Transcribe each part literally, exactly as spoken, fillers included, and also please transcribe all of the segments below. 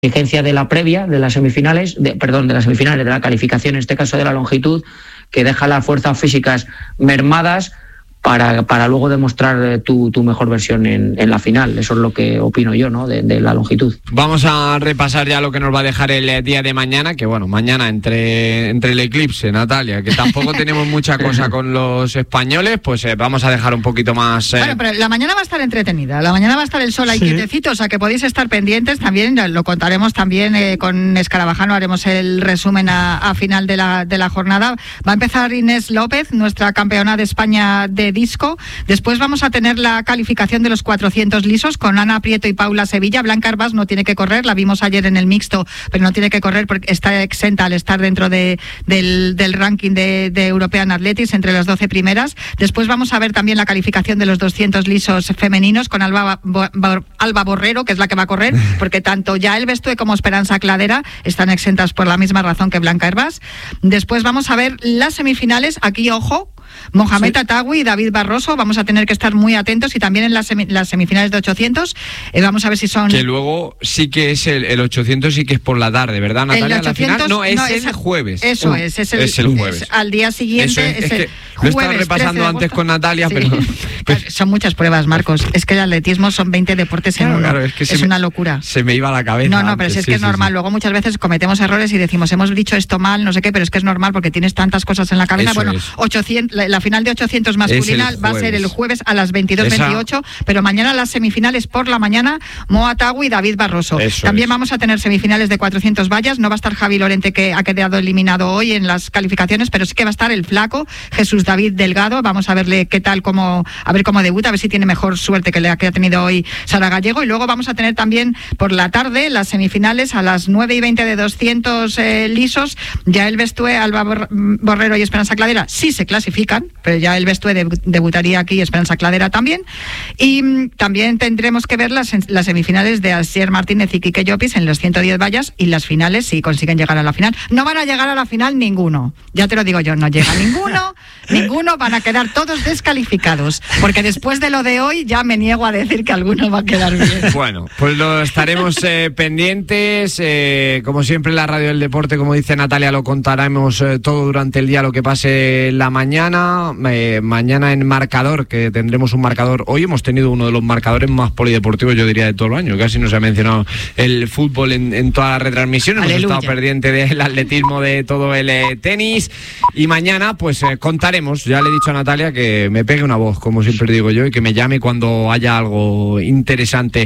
exigencia de la previa, de las semifinales, de, perdón, de las semifinales, de la calificación, en este caso de la longitud, que deja las fuerzas físicas mermadas para, para luego demostrar tu, tu mejor versión en, en la final. Eso es lo que opino yo, ¿no? De, de la longitud. Vamos a repasar ya lo que nos va a dejar el día de mañana, que bueno, mañana entre, entre el eclipse, Natalia, que tampoco tenemos mucha cosa con los españoles, pues eh, vamos a dejar un poquito más... Eh... Bueno, pero la mañana va a estar entretenida, la mañana va a estar el sol ahí sí. quietecito, o sea que podéis estar pendientes también, lo contaremos también eh, con Escarabajano, haremos el resumen a, a final de la, de la jornada. Va a empezar Inés López, nuestra campeona de España de disco. Después vamos a tener la calificación de los cuatrocientos lisos con Ana Prieto y Paula Sevilla. Blanca Herbás no tiene que correr, la vimos ayer en el mixto, pero no tiene que correr porque está exenta al estar dentro de, del, del ranking de, de European Athletics entre las doce primeras. Después vamos a ver también la calificación de los doscientos lisos femeninos con Alba, Bo, Bo, Alba Borrero, que es la que va a correr, porque tanto Yael Bestue como Esperanza Cladera están exentas por la misma razón que Blanca Herbás. Después vamos a ver las semifinales. Aquí, ojo, Mohamed sí. Atawi y David Barroso, vamos a tener que estar muy atentos, y también en las, semi, las semifinales de ochocientos, eh, vamos a ver si son... Que luego sí que es el, el ochocientos, sí que es por la tarde, ¿verdad, Natalia? El ochocientos, la final? No, es no, el esa, jueves. Eso uh, es, es el, es el jueves. Es, al día siguiente es, es, es el que jueves. Lo estaba repasando antes con Natalia, sí. pero, pero... Son muchas pruebas, Marcos. Es que el atletismo son veinte deportes en claro, uno. Claro, es que es me, una locura. Se me iba a la cabeza. No, no, antes, pero si es sí, que es sí, normal. Sí. Luego muchas veces cometemos errores y decimos, hemos dicho esto mal, no sé qué, pero es que es normal porque tienes tantas cosas en la cabeza. Eso bueno, es. ochocientos, la, la final de ochocientos masculina va a ser el jueves a las veintidós veintiocho, Esa... pero mañana las semifinales por la mañana, Moa Atawi y David Barroso. Eso También es. Vamos a tener semifinales de cuatrocientos vallas. No va a estar Javi Lorente, que ha quedado eliminado hoy en las calificaciones, pero sí que va a estar el flaco Jesús David Delgado. Vamos a verle qué tal, cómo, a ver cómo debuta, a ver si tiene mejor suerte que la que ha tenido hoy Sara Gallego. Y luego vamos a tener también por la tarde las semifinales a las nueve y veinte de doscientos eh, lisos. Yael Bestue, Alba Borrero y Esperanza Cladera sí se clasifican, pero ya el Bestue deb- debutaría aquí, Esperanza Cladera también. Y mm, también tendremos que ver las, las semifinales de Asier Martínez y Quique Llopis en los ciento diez vallas, y las finales si consiguen llegar a la final. No van a llegar a la final ninguno, ya te lo digo yo, no llega ninguno, ninguno, van a quedar todos descalificados, porque después de lo de hoy ya me niego a decir que alguno va a quedar bien. Bueno, pues lo estaremos eh, pendientes, eh, como siempre en la Radio del Deporte, como dice Natalia, lo contaremos eh, todo durante el día, lo que pase en la mañana, eh, mañana en marcador, que tendremos un marcador. Hoy hemos tenido uno de los marcadores más polideportivos, yo diría, de todo el año. Casi no se ha mencionado el fútbol en, en todas las retransmisiones. Aleluya. Hemos estado pendiente del atletismo, de todo el eh, tenis. Y mañana, pues eh, contaremos. Ya le he dicho a Natalia que me pegue una voz, como siempre digo yo, y que me llame cuando haya algo interesante.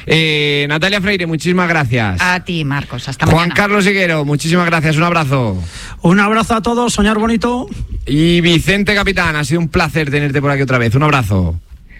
Eh, Natalia Freire, muchísimas gracias. A ti, Marcos. Hasta Juan mañana. Carlos Higuero, muchísimas gracias. Un abrazo. Un abrazo a todos. Soñar bonito. Y Vicente Capitán, ha sido un placer tenerte por aquí otra vez. Un abrazo.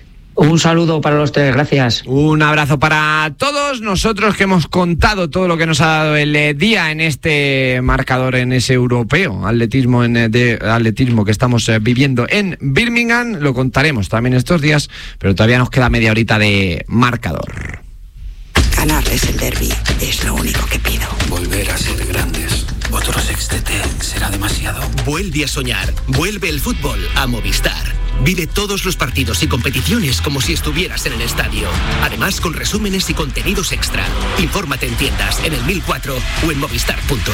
Un saludo para los tres, gracias. Un abrazo para todos nosotros que hemos contado todo lo que nos ha dado el día en este marcador, en ese europeo atletismo, en, de atletismo que estamos viviendo en Birmingham. Lo contaremos también estos días, pero todavía nos queda media horita de marcador. Ganarles el derbi es lo único que pido. Volver a ser grandes. Otro sextete será demasiado. Vuelve a soñar. Vuelve el fútbol a Movistar. Vive todos los partidos y competiciones como si estuvieras en el estadio. Además, con resúmenes y contenidos extra. Infórmate en tiendas, en el mil cuatro o en movistar punto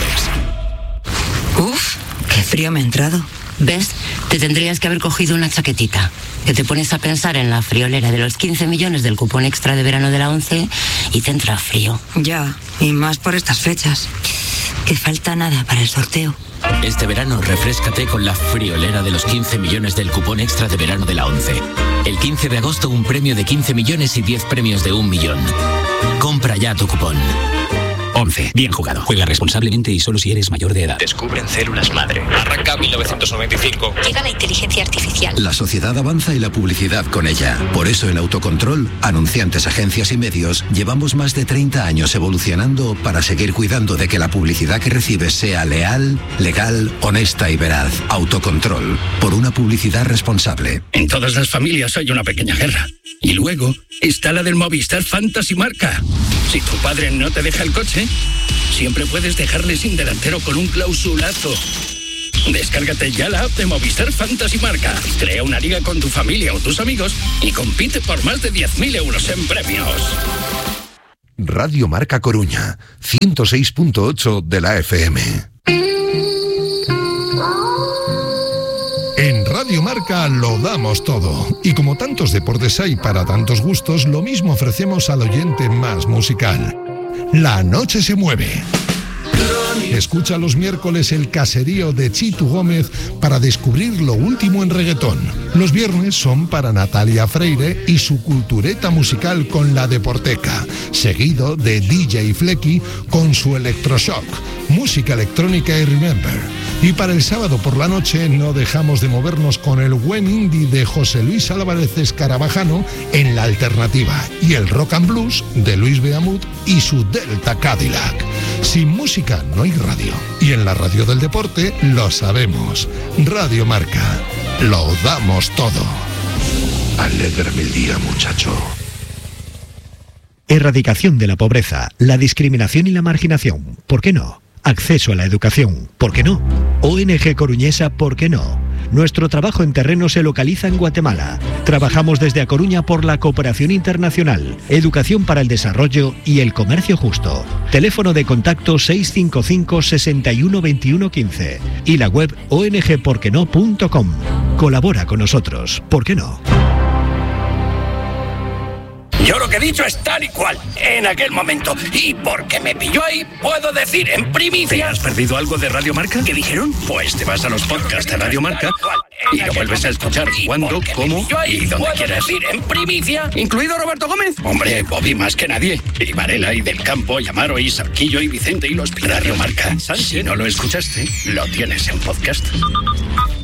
es. Uf, qué frío me ha entrado. ¿Ves? Te tendrías que haber cogido una chaquetita. Que te pones a pensar en la friolera de los quince millones del cupón extra de verano de la ONCE y te entra frío. Ya, y más por estas fechas. Que falta nada para el sorteo. Este verano refréscate con la friolera de los quince millones del cupón extra de verano de la ONCE. El quince de agosto un premio de quince millones y diez premios de un millón. Compra ya tu cupón. ONCE. Bien jugado. Juega responsablemente y solo si eres mayor de edad. Descubren células madre. Arranca mil novecientos noventa y cinco. Llega la inteligencia artificial. La sociedad avanza y la publicidad con ella. Por eso en Autocontrol, anunciantes, agencias y medios, llevamos más de treinta años evolucionando para seguir cuidando de que la publicidad que recibes sea leal, legal, honesta y veraz. Autocontrol. Por una publicidad responsable. En todas las familias hay una pequeña guerra. Y luego está la del Movistar Fantasy Marca. Si tu padre no te deja el coche, siempre puedes dejarle sin delantero con un clausulazo. Descárgate ya la app de Movistar Fantasy Marca. Crea una liga con tu familia o tus amigos y compite por más de diez mil euros en premios. Radio Marca Coruña, ciento seis punto ocho de la F M. En Radio Marca lo damos todo. Y como tantos deportes hay para tantos gustos, lo mismo ofrecemos al oyente más musical. La noche se mueve. Escucha los miércoles el caserío de Chitu Gómez para descubrir lo último en reggaetón. Los viernes son para Natalia Freire y su cultureta musical con la Deporteca, seguido de D J Flecky con su Electroshock, música electrónica y Remember. Y para el sábado por la noche no dejamos de movernos con el buen indie de José Luis Álvarez Escarabajano en La Alternativa y el rock and blues de Luis Beamut y su Delta Cadillac. Sin música no hay radio. Y en la radio del deporte lo sabemos. Radio Marca. Lo damos todo. Alégrame el día, muchacho. Erradicación de la pobreza, la discriminación y la marginación. ¿Por qué no? Acceso a la educación. ¿Por qué no? O N G Coruñesa. ¿Por qué no? Nuestro trabajo en terreno se localiza en Guatemala. Trabajamos desde A Coruña por la cooperación internacional, educación para el desarrollo y el comercio justo. Teléfono de contacto seis cinco cinco, seis uno, dos uno uno cinco y la web o n g por qué no punto com. Colabora con nosotros. ¿Por qué no? Yo lo que he dicho es tal y cual, en aquel momento. Y porque me pilló ahí, puedo decir en primicia... ¿Te has perdido algo de Radio Marca? ¿Qué dijeron? Pues te vas a los podcasts de Radio Marca y lo vuelves a escuchar cuando, cómo y donde quieras. Decir en primicia, incluido Roberto Gómez. Hombre, Bobby más que nadie. Y Varela y Del Campo, y Amaro y Sarquillo y Vicente y los... Radio Marca. Si no lo escuchaste, lo tienes en podcast.